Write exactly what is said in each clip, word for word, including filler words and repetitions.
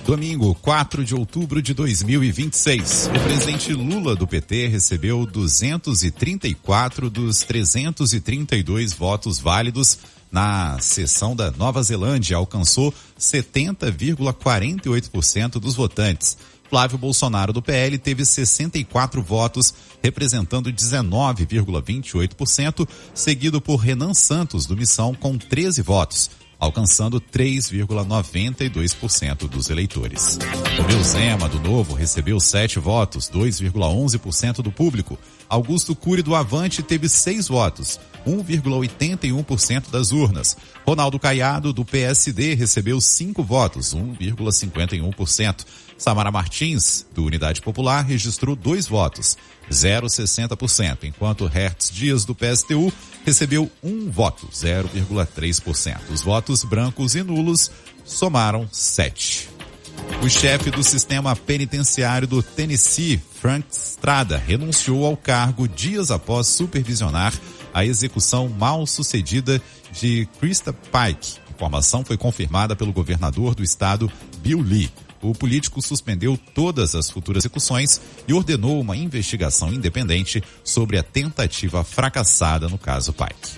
Domingo, quatro de outubro de dois mil e vinte e seis. O presidente Lula do P T recebeu duzentos e trinta e quatro dos trezentos e trinta e dois votos válidos na sessão da Nova Zelândia. Alcançou setenta vírgula quarenta e oito por cento dos votantes. Flávio Bolsonaro do P L teve sessenta e quatro votos, representando dezenove vírgula vinte e oito por cento, seguido por Renan Santos do Missão com treze votos, alcançando três vírgula noventa e dois por cento dos eleitores. Romeu Zema, do Novo, recebeu sete votos, dois vírgula onze por cento do público. Augusto Cury do Avante teve seis votos, um vírgula oitenta e um por cento das urnas. Ronaldo Caiado, do P S D, recebeu cinco votos, um vírgula cinquenta e um por cento. Samara Martins, do Unidade Popular, registrou dois votos, zero vírgula sessenta por cento, enquanto Hertz Dias, do P S T U, recebeu um voto, zero vírgula três por cento. Os votos brancos e nulos somaram sete. O chefe do sistema penitenciário do Tennessee, Frank Strada, renunciou ao cargo dias após supervisionar a execução mal sucedida de Krista Pike. A informação foi confirmada pelo governador do estado, Bill Lee. O político suspendeu todas as futuras execuções e ordenou uma investigação independente sobre a tentativa fracassada no caso Pike.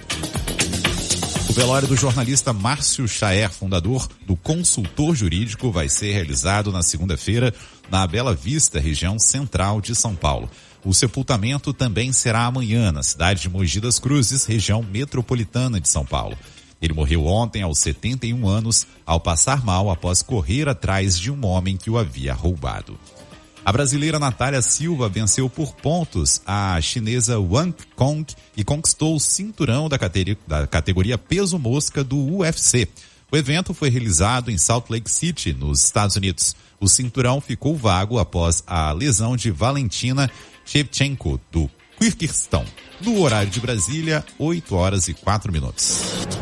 O velório do jornalista Márcio Chaer, fundador do Consultor Jurídico, vai ser realizado na segunda-feira na Bela Vista, região central de São Paulo. O sepultamento também será amanhã na cidade de Mogi das Cruzes, região metropolitana de São Paulo. Ele morreu ontem aos setenta e um anos, ao passar mal após correr atrás de um homem que o havia roubado. A brasileira Natália Silva venceu por pontos a chinesa Wang Kong e conquistou o cinturão da categoria, da categoria peso mosca do U F C. O evento foi realizado em Salt Lake City, nos Estados Unidos. O cinturão ficou vago após a lesão de Valentina Shevchenko, do Quirguistão. No horário de Brasília, oito horas e quatro minutos.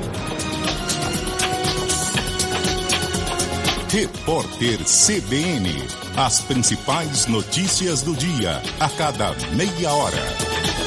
Repórter C B N. As principais notícias do dia, a cada meia hora.